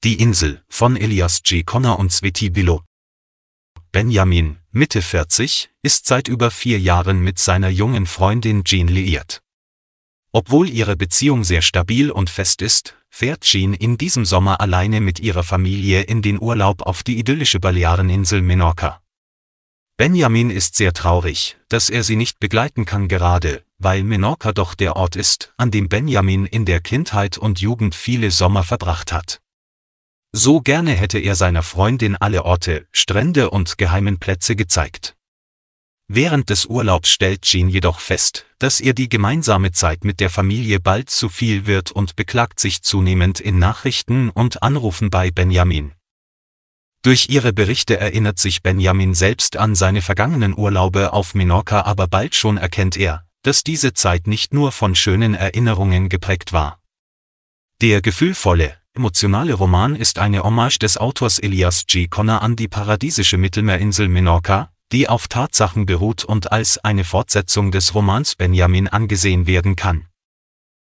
Die Insel von Elias G. Connor und Sveti Bilo. Benjamin, Mitte 40, ist seit über 4 Jahren mit seiner jungen Freundin Jean liiert. Obwohl ihre Beziehung sehr stabil und fest ist, fährt Jean in diesem Sommer alleine mit ihrer Familie in den Urlaub auf die idyllische Baleareninsel Menorca. Benjamin ist sehr traurig, dass er sie nicht begleiten kann, gerade weil Menorca doch der Ort ist, an dem Benjamin in der Kindheit und Jugend viele Sommer verbracht hat. So gerne hätte er seiner Freundin alle Orte, Strände und geheimen Plätze gezeigt. Während des Urlaubs stellt Jean jedoch fest, dass ihr die gemeinsame Zeit mit der Familie bald zu viel wird und beklagt sich zunehmend in Nachrichten und Anrufen bei Benjamin. Durch ihre Berichte erinnert sich Benjamin selbst an seine vergangenen Urlaube auf Menorca, aber bald schon erkennt er, dass diese Zeit nicht nur von schönen Erinnerungen geprägt war. Der gefühlvolle, emotionale Roman ist eine Hommage des Autors Elias G. Connor an die paradiesische Mittelmeerinsel Menorca, die auf Tatsachen beruht und als eine Fortsetzung des Romans Benjamin angesehen werden kann.